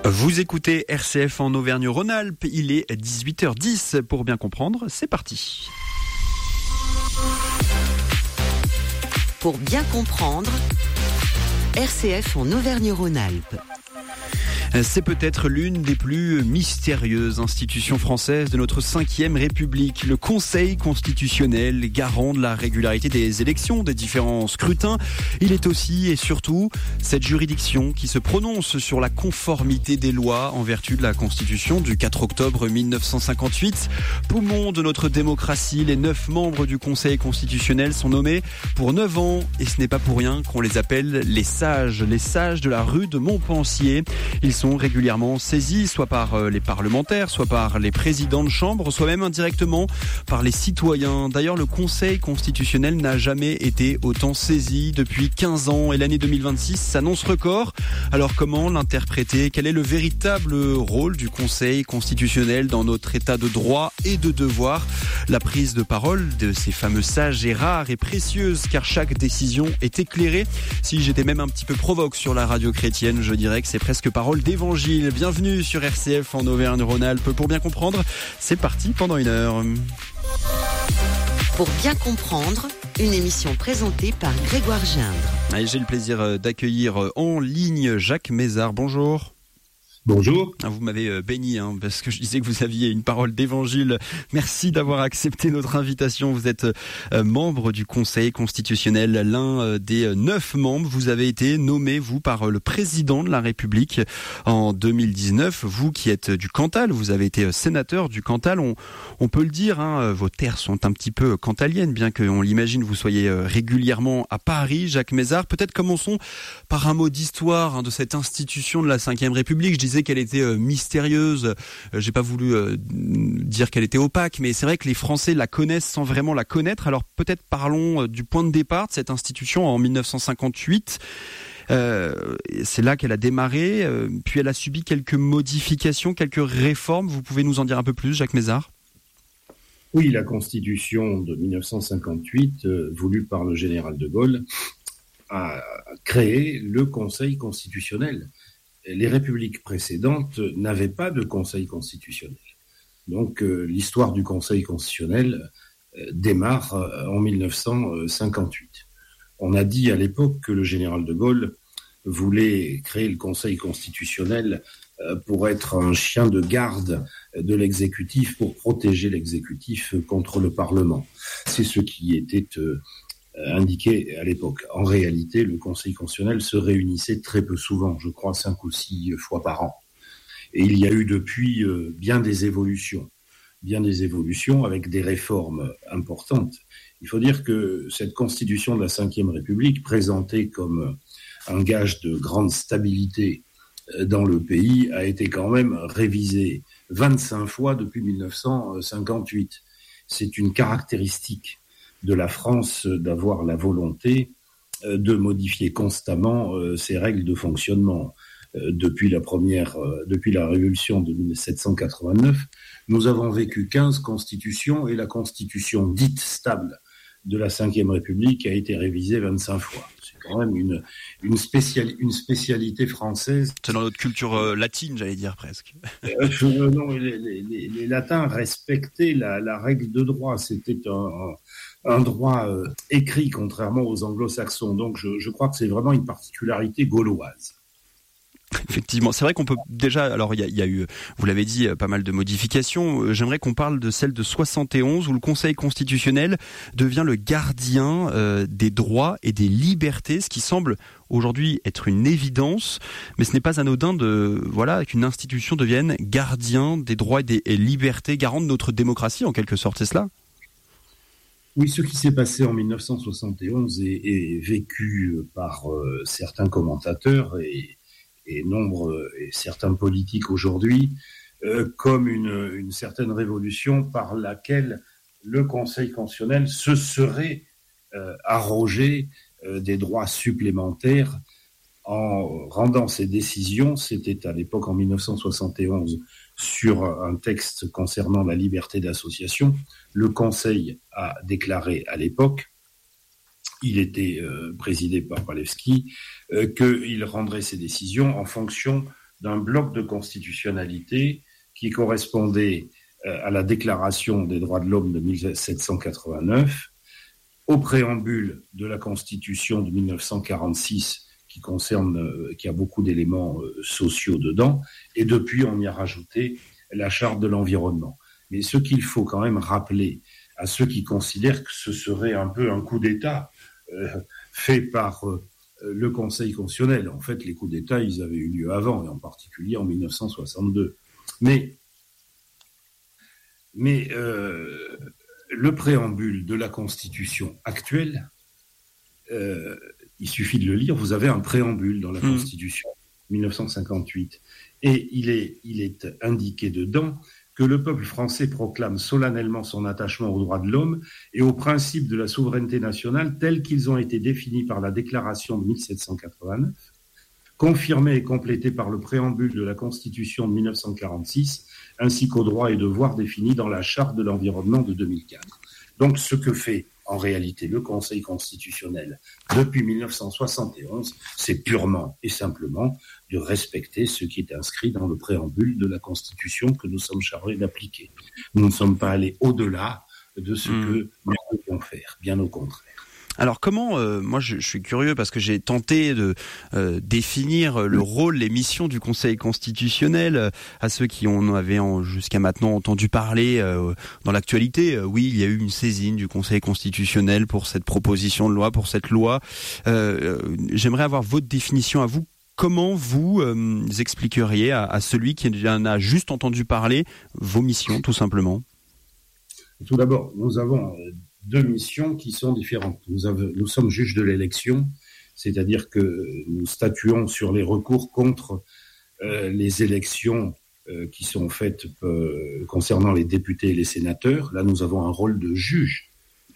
Vous écoutez RCF en Auvergne-Rhône-Alpes, il est 18h10. Pour bien comprendre, c'est parti. Pour bien comprendre, RCF en Auvergne-Rhône-Alpes. C'est peut-être l'une des plus mystérieuses institutions françaises de notre 5e République. Le Conseil constitutionnel, garant de la régularité des élections, des différents scrutins. Il est aussi et surtout cette juridiction qui se prononce sur la conformité des lois en vertu de la Constitution du 4 octobre 1958. Poumon de notre démocratie, les 9 membres du Conseil constitutionnel sont nommés pour 9 ans. Et ce n'est pas pour rien qu'on les appelle les sages de la rue de Montpensier. Ils sont régulièrement saisis, soit par les parlementaires, soit par les présidents de chambre, soit même indirectement par les citoyens. D'ailleurs, le Conseil constitutionnel n'a jamais été autant saisi depuis 15 ans et l'année 2026 s'annonce record. Alors comment l'interpréter ? Quel est le véritable rôle du Conseil constitutionnel dans notre état de droit et de devoir ? La prise de parole de ces fameux sages est rare et précieuse car chaque décision est éclairée. Si j'étais même un petit peu provoque sur la radio chrétienne, je dirais que c'est presque parole d'évangile. Bienvenue sur RCF en Auvergne-Rhône-Alpes. Pour bien comprendre, c'est parti pendant 1 heure. Pour bien comprendre, une émission présentée par Grégoire Gindre. Et j'ai le plaisir d'accueillir en ligne Jacques Mézard. Bonjour. Bonjour. Vous m'avez béni parce que je disais que vous aviez une parole d'évangile. Merci d'avoir accepté notre invitation. Vous êtes membre du Conseil constitutionnel, l'un des 9 membres. Vous avez été nommé, vous, par le président de la République en 2019. Vous qui êtes du Cantal, vous avez été sénateur du Cantal. On peut le dire, vos terres sont un petit peu cantaliennes, bien qu'on l'imagine, vous soyez régulièrement à Paris. Jacques Mézard, peut-être commençons par un mot d'histoire de cette institution de la 5e République. Je disais qu'elle était mystérieuse. J'ai pas voulu dire qu'elle était opaque, mais c'est vrai que les Français la connaissent sans vraiment la connaître. Alors peut-être parlons du point de départ de cette institution en 1958. C'est là qu'elle a démarré, puis elle a subi quelques modifications, quelques réformes. Vous pouvez nous en dire un peu plus, Jacques Mézard ? Oui, la Constitution de 1958, voulue par le général de Gaulle, a créé le Conseil constitutionnel. Les républiques précédentes n'avaient pas de Conseil constitutionnel. Donc l'histoire du Conseil constitutionnel démarre en 1958. On a dit à l'époque que le général de Gaulle voulait créer le Conseil constitutionnel pour être un chien de garde de l'exécutif, pour protéger l'exécutif contre le Parlement. C'est ce qui était indiqué à l'époque. En réalité, le Conseil constitutionnel se réunissait très peu souvent, je crois 5 ou 6 fois par an. Et il y a eu depuis bien des évolutions avec des réformes importantes. Il faut dire que cette constitution de la 5e République, présentée comme un gage de grande stabilité dans le pays, a été quand même révisée 25 fois depuis 1958. C'est une caractéristique de la France d'avoir la volonté de modifier constamment ses règles de fonctionnement. Depuis la Révolution de 1789, nous avons vécu 15 constitutions et la constitution dite stable de la 5e République a été révisée 25 fois. C'est quand même une spécialité française. C'est dans notre culture latine, j'allais dire presque. Non, les latins respectaient la règle de droit. C'était un droit écrit, contrairement aux anglo-saxons. Donc je crois que c'est vraiment une particularité gauloise. Effectivement, c'est vrai qu'on peut déjà, alors il y a eu, vous l'avez dit, pas mal de modifications. J'aimerais qu'on parle de celle de 71 où le Conseil constitutionnel devient le gardien des droits et des libertés, ce qui semble aujourd'hui être une évidence, mais ce n'est pas anodin qu'une institution devienne gardien des droits et des libertés, garant de notre démocratie en quelque sorte, c'est cela ? Oui, ce qui s'est passé en 1971 est vécu par certains commentateurs et certains politiques aujourd'hui comme une certaine révolution par laquelle le Conseil constitutionnel se serait arrogé des droits supplémentaires en rendant ses décisions. C'était à l'époque en 1971 sur un texte concernant la liberté d'association. Le Conseil a déclaré à l'époque, il était présidé par Palevski, qu'il rendrait ses décisions en fonction d'un bloc de constitutionnalité qui correspondait à la Déclaration des droits de l'homme de 1789, au préambule de la Constitution de 1946, qui a beaucoup d'éléments sociaux dedans, et depuis on y a rajouté la Charte de l'environnement. Mais ce qu'il faut quand même rappeler à ceux qui considèrent que ce serait un peu un coup d'État fait par le Conseil constitutionnel. En fait, les coups d'État, ils avaient eu lieu avant, et en particulier en 1962. Mais le préambule de la Constitution actuelle, il suffit de le lire, vous avez un préambule dans la Constitution 1958, et il est indiqué dedans que le peuple français proclame solennellement son attachement aux droits de l'homme et aux principes de la souveraineté nationale tels qu'ils ont été définis par la Déclaration de 1789, confirmés et complétés par le préambule de la Constitution de 1946, ainsi qu'aux droits et devoirs définis dans la Charte de l'environnement de 2004. Donc, ce que fait en réalité le Conseil constitutionnel depuis 1971, c'est purement et simplement de respecter ce qui est inscrit dans le préambule de la Constitution que nous sommes chargés d'appliquer. Nous ne sommes pas allés au-delà de ce que nous devons faire, bien au contraire. Alors comment, moi je suis curieux parce que j'ai tenté de définir le rôle, les missions du Conseil constitutionnel à ceux qui en avaient jusqu'à maintenant entendu parler dans l'actualité. Oui, il y a eu une saisine du Conseil constitutionnel pour cette proposition de loi, pour cette loi. J'aimerais avoir votre définition à vous. Comment vous expliqueriez à celui qui en a juste entendu parler vos missions, tout simplement ? Tout d'abord, nous avons deux missions qui sont différentes. Nous sommes juges de l'élection, c'est-à-dire que nous statuons sur les recours contre les élections qui sont faites concernant les députés et les sénateurs. Là, nous avons un rôle de juge.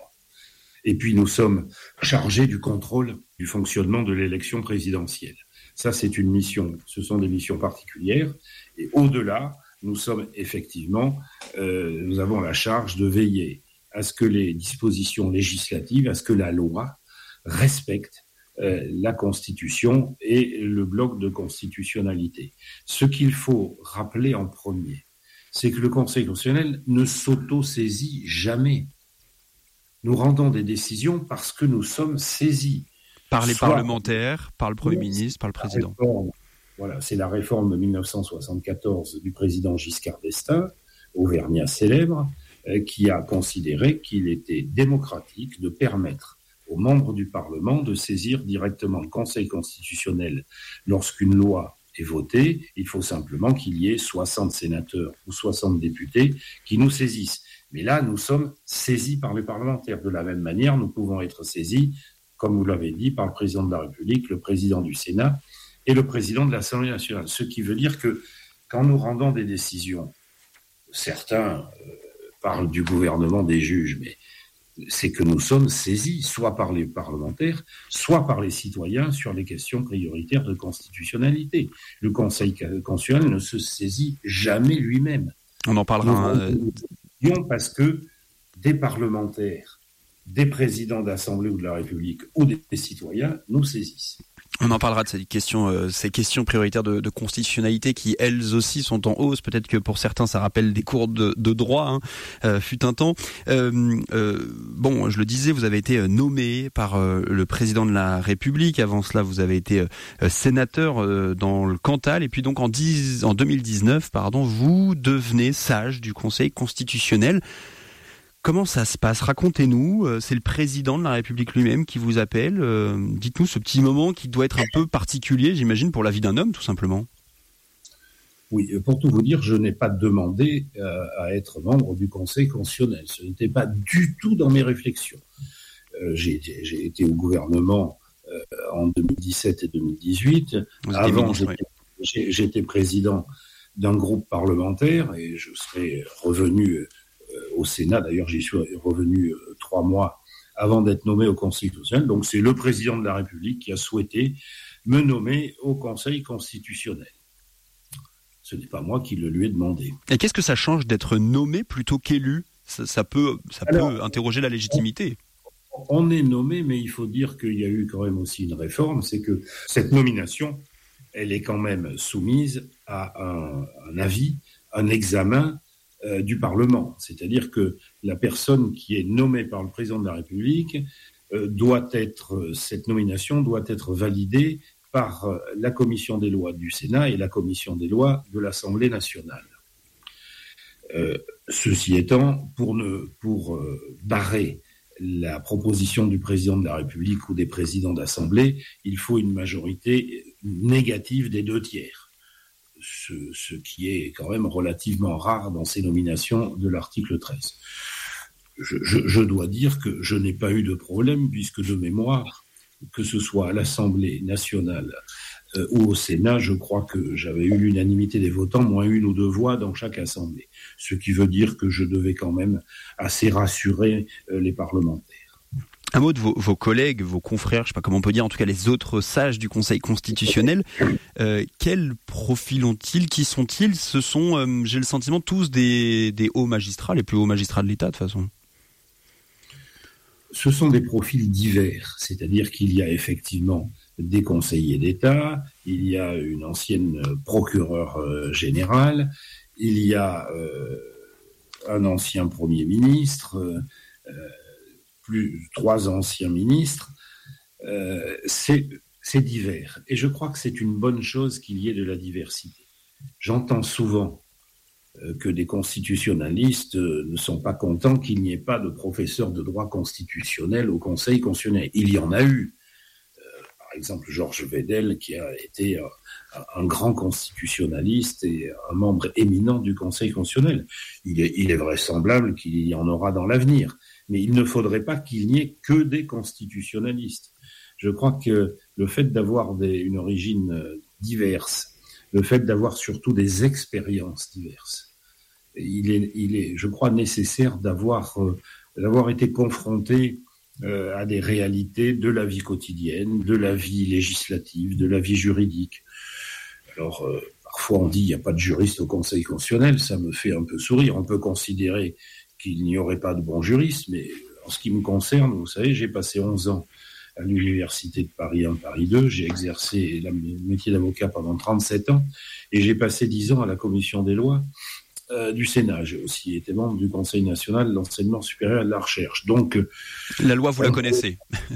Et puis, nous sommes chargés du contrôle du fonctionnement de l'élection présidentielle. Ça, c'est une mission, ce sont des missions particulières. Et au-delà, nous sommes effectivement, nous avons la charge de veiller à ce que les dispositions législatives, à ce que la loi respecte la Constitution et le bloc de constitutionnalité. Ce qu'il faut rappeler en premier, c'est que le Conseil constitutionnel ne s'auto-saisit jamais. Nous rendons des décisions parce que nous sommes saisis. Par les parlementaires, par le Premier ministre, par le Président. Voilà, c'est la réforme de 1974 du président Giscard d'Estaing, auvergnat célèbre, qui a considéré qu'il était démocratique de permettre aux membres du Parlement de saisir directement le Conseil constitutionnel lorsqu'une loi est votée. Il faut simplement qu'il y ait 60 sénateurs ou 60 députés qui nous saisissent. Mais là, nous sommes saisis par les parlementaires. De la même manière, nous pouvons être saisis, comme vous l'avez dit, par le président de la République, le président du Sénat et le président de l'Assemblée nationale. Ce qui veut dire que quand nous rendons des décisions, certains parlent du gouvernement des juges, mais c'est que nous sommes saisis, soit par les parlementaires, soit par les citoyens sur les questions prioritaires de constitutionnalité. Le Conseil constitutionnel ne se saisit jamais lui-même. On en parlera. Parce que des parlementaires, des présidents d'Assemblée ou de la République ou des citoyens nous saisissent. On en parlera de ces questions prioritaires de constitutionnalité qui, elles aussi, sont en hausse. Peut-être que pour certains, ça rappelle des cours de droit, fut un temps. Bon, je le disais, vous avez été nommé par le président de la République. Avant cela, vous avez été sénateur dans le Cantal. Et puis donc, en 2019, vous devenez sage du Conseil constitutionnel. Comment ça se passe ? Racontez-nous, c'est le président de la République lui-même qui vous appelle. Dites-nous ce petit moment qui doit être un peu particulier, j'imagine, pour la vie d'un homme, tout simplement. Oui, pour tout vous dire, je n'ai pas demandé à être membre du Conseil constitutionnel. Ce n'était pas du tout dans mes réflexions. J'ai été au gouvernement en 2017 et 2018. Avant, j'étais président d'un groupe parlementaire et je serais revenu au Sénat. D'ailleurs, j'y suis revenu 3 mois avant d'être nommé au Conseil constitutionnel. Donc, c'est le président de la République qui a souhaité me nommer au Conseil constitutionnel. Ce n'est pas moi qui le lui ai demandé. Et qu'est-ce que ça change d'être nommé plutôt qu'élu ? Ça peut interroger la légitimité. On est nommé, mais il faut dire qu'il y a eu quand même aussi une réforme, c'est que cette nomination elle est quand même soumise à un avis, un examen du Parlement. C'est-à-dire que la personne qui est nommée par le président de la République cette nomination doit être validée par la commission des lois du Sénat et la commission des lois de l'Assemblée nationale. Ceci étant, pour barrer la proposition du président de la République ou des présidents d'Assemblée, il faut une majorité négative des 2/3, ce qui est quand même relativement rare dans ces nominations de l'article 13. Je dois dire que je n'ai pas eu de problème, puisque de mémoire, que ce soit à l'Assemblée nationale ou au Sénat, je crois que j'avais eu l'unanimité des votants, moins 1 ou 2 voix dans chaque assemblée. Ce qui veut dire que je devais quand même assez rassurer les parlementaires. Un mot de vos collègues, vos confrères, je ne sais pas comment on peut dire, en tout cas les autres sages du Conseil constitutionnel. Quel profil ont-ils? Qui sont-ils? Ce sont, j'ai le sentiment, tous des hauts magistrats, les plus hauts magistrats de l'État de toute façon. Ce sont des profils divers, c'est-à-dire qu'il y a effectivement des conseillers d'État, il y a une ancienne procureure générale, il y a un ancien Premier ministre, 3 anciens ministres. C'est divers. Et je crois que c'est une bonne chose qu'il y ait de la diversité. J'entends souvent que des constitutionnalistes ne sont pas contents qu'il n'y ait pas de professeur de droit constitutionnel au Conseil constitutionnel. Il y en a eu. Par exemple, Georges Vedel, qui a été un grand constitutionnaliste et un membre éminent du Conseil constitutionnel. Il est vraisemblable qu'il y en aura dans l'avenir. Mais il ne faudrait pas qu'il n'y ait que des constitutionnalistes. Je crois que le fait d'avoir une origine diverse, le fait d'avoir surtout des expériences diverses, il est, je crois, nécessaire d'avoir été confronté à des réalités de la vie quotidienne, de la vie législative, de la vie juridique. Alors, parfois on dit il n'y a pas de juriste au Conseil constitutionnel, ça me fait un peu sourire. On peut considérer qu'il n'y aurait pas de bons juristes, mais en ce qui me concerne, vous savez, j'ai passé 11 ans à l'université de Paris 1, Paris 2, j'ai exercé le métier d'avocat pendant 37 ans, et j'ai passé 10 ans à la commission des lois du Sénat. J'ai aussi été membre du Conseil national de l'enseignement supérieur et de la recherche. Donc, la loi, vous la connaissez?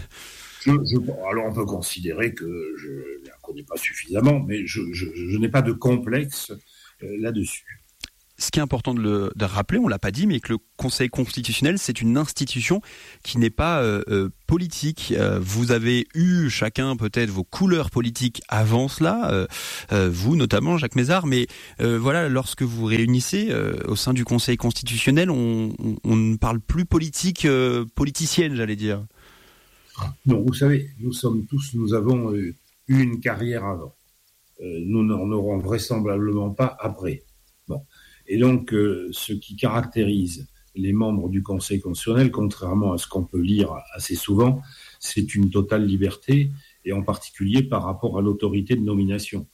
Alors on peut considérer que je ne la connais pas suffisamment, mais je n'ai pas de complexe là-dessus. Ce qui est important de rappeler, on ne l'a pas dit, mais que le Conseil constitutionnel, c'est une institution qui n'est pas politique. Vous avez eu chacun peut-être vos couleurs politiques avant cela, vous notamment, Jacques Mézard, mais voilà, lorsque vous réunissez au sein du Conseil constitutionnel, on ne parle plus politique politicienne, j'allais dire. Non, vous savez, nous avons eu une carrière avant. Nous n'en aurons vraisemblablement pas après. Bon. Et donc, ce qui caractérise les membres du Conseil constitutionnel, contrairement à ce qu'on peut lire assez souvent, c'est une totale liberté, et en particulier par rapport à l'autorité de nomination.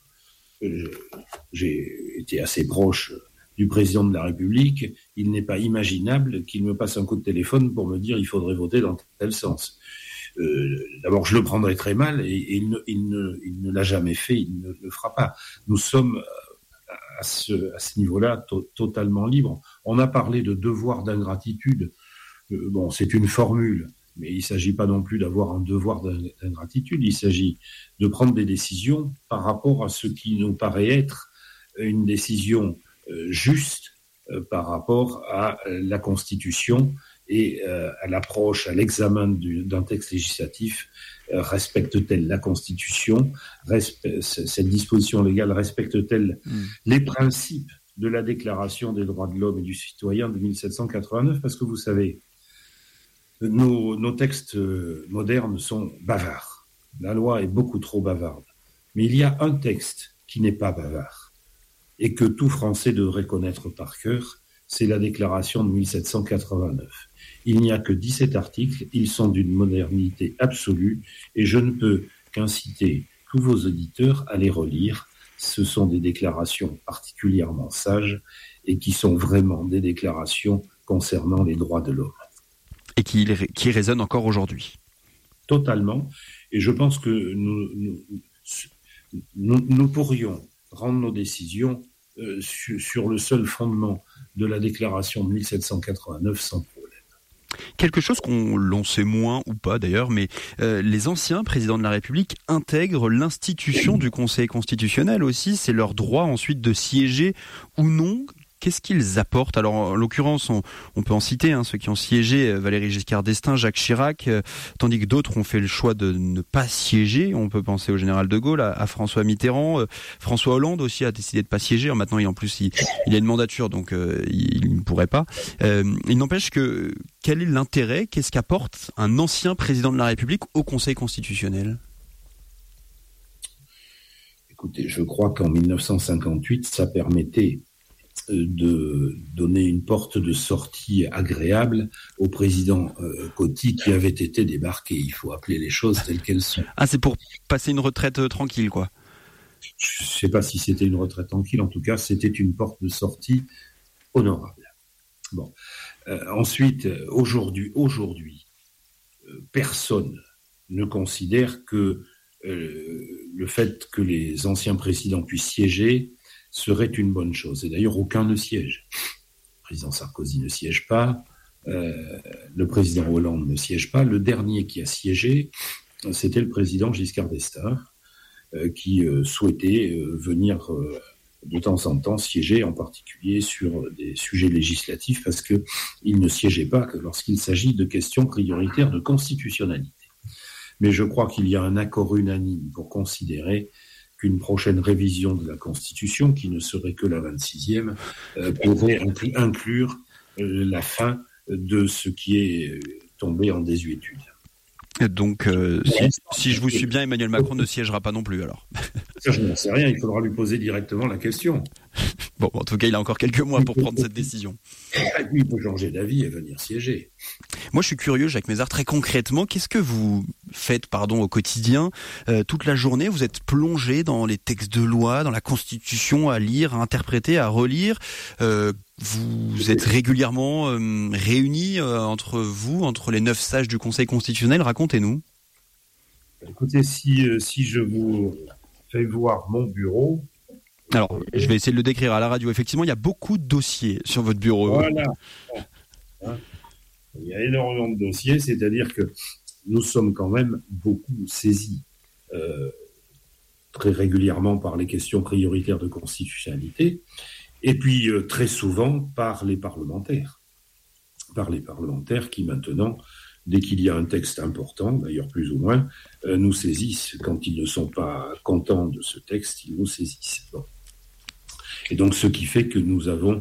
J'ai été assez proche du président de la République. Il n'est pas imaginable qu'il me passe un coup de téléphone pour me dire il faudrait voter dans tel sens. D'abord, je le prendrais très mal, et il ne l'a jamais fait, il ne le fera pas. Nous sommes à ce niveau-là totalement libre. On a parlé de devoir d'ingratitude. Bon, c'est une formule, mais il ne s'agit pas non plus d'avoir un devoir d'ingratitude. Il s'agit de prendre des décisions par rapport à ce qui nous paraît être une décision juste par rapport à la Constitution et à l'approche, à l'examen d'un texte législatif. Respecte-t-elle la Constitution? Cette disposition légale respecte-t-elle les principes de la Déclaration des droits de l'homme et du citoyen de 1789? Parce que vous savez, nos textes modernes sont bavards. La loi est beaucoup trop bavarde. Mais il y a un texte qui n'est pas bavard et que tout Français devrait connaître par cœur, c'est la Déclaration de 1789. Il n'y a que 17 articles, ils sont d'une modernité absolue, et je ne peux qu'inciter tous vos auditeurs à les relire. Ce sont des déclarations particulièrement sages et qui sont vraiment des déclarations concernant les droits de l'homme. Et qui résonnent encore aujourd'hui. Totalement. Et je pense que nous pourrions rendre nos décisions sur le seul fondement de la déclaration de 1789 sans problème. Quelque chose l'on sait moins ou pas d'ailleurs, mais les anciens présidents de la République intègrent l'institution du Conseil constitutionnel aussi. C'est leur droit ensuite de siéger ou non. Qu'est-ce qu'ils apportent ? Alors, en l'occurrence, on peut en citer ceux qui ont siégé, Valéry Giscard d'Estaing, Jacques Chirac, tandis que d'autres ont fait le choix de ne pas siéger. On peut penser au général de Gaulle, à François Mitterrand. François Hollande aussi a décidé de ne pas siéger. Maintenant, il a une mandature, donc il ne pourrait pas. Il n'empêche que, quel est l'intérêt ? Qu'est-ce qu'apporte un ancien président de la République au Conseil constitutionnel ? Écoutez, je crois qu'en 1958, ça permettait de donner une porte de sortie agréable au président Coty qui avait été débarqué. Il faut appeler les choses telles qu'elles sont. Ah, c'est pour passer une retraite tranquille, quoi. Je ne sais pas si c'était une retraite tranquille. En tout cas, c'était une porte de sortie honorable. Bon. Ensuite, aujourd'hui, personne ne considère que le fait que les anciens présidents puissent siéger serait une bonne chose. Et d'ailleurs, aucun ne siège. Le président Sarkozy ne siège pas, le président Hollande ne siège pas. Le dernier qui a siégé, c'était le président Giscard d'Estaing, qui souhaitait venir de temps en temps siéger, en particulier sur des sujets législatifs, parce qu'il ne siégeait pas que lorsqu'il s'agit de questions prioritaires de constitutionnalité. Mais je crois qu'il y a un accord unanime pour considérer qu'une prochaine révision de la Constitution, qui ne serait que la 26e, pourrait inclure la fin de ce qui est tombé en désuétude. Donc, si je vous suis bien, Emmanuel Macron ne siégera pas non plus, alors. Ça, je n'en sais rien, il faudra lui poser directement la question. Bon, en tout cas, il a encore quelques mois pour prendre cette décision. Il peut changer d'avis et venir siéger. Moi, je suis curieux, Jacques Mézard, très concrètement, qu'est-ce que vous faites, au quotidien ? Toute la journée, vous êtes plongé dans les textes de loi, dans la Constitution, à lire, à interpréter, à relire. Vous êtes régulièrement réunis entre les 9 sages du Conseil constitutionnel. Racontez-nous. Écoutez, si je vous fais voir mon bureau... Alors, je vais essayer de le décrire à la radio. Effectivement, il y a beaucoup de dossiers sur votre bureau. Voilà. Il y a énormément de dossiers, c'est-à-dire que nous sommes quand même beaucoup saisis très régulièrement par les questions prioritaires de constitutionnalité, et puis très souvent par les parlementaires. Par les parlementaires qui maintenant, dès qu'il y a un texte important, d'ailleurs plus ou moins, nous saisissent. Quand ils ne sont pas contents de ce texte, ils nous saisissent. Bon. Et donc, ce qui fait que nous avons